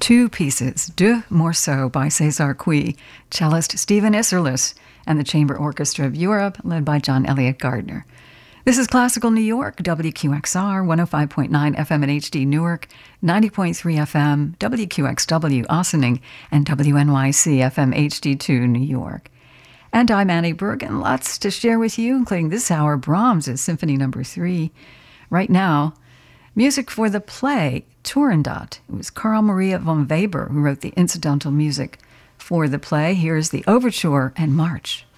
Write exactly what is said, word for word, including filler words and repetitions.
two pieces, Deux Morceaux by César Cui, cellist Stephen Isserlis, and the Chamber Orchestra of Europe, led by John Elliott Gardner. This is Classical New York, W Q X R, one oh five point nine F M at H D Newark, ninety point three F M, W Q X W Ossining, and W N Y C F M H D two New York. And I'm Annie Bergen. Lots to share with you, including this hour, Brahms' Symphony Number three. Right now, music for the play Turandot. It was Carl Maria von Weber who wrote the incidental music for the play. Here's the overture and march.